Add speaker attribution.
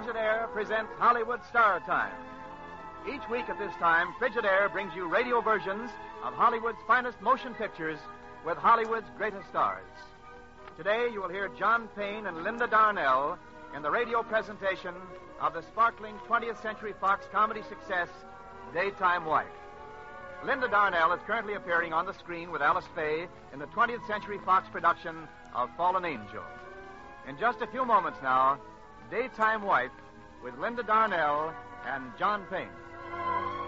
Speaker 1: Frigidaire presents Hollywood Star Time. Each week at this time, Frigidaire brings you radio versions of Hollywood's finest motion pictures with Hollywood's greatest stars. Today, you will hear John Payne and Linda Darnell in the radio presentation of the sparkling 20th Century Fox comedy success, Daytime Wife. Linda Darnell is currently appearing on the screen with Alice Faye in the 20th Century Fox production of Fallen Angel. In just a few moments now, Daytime Wife with Linda Darnell and John Payne.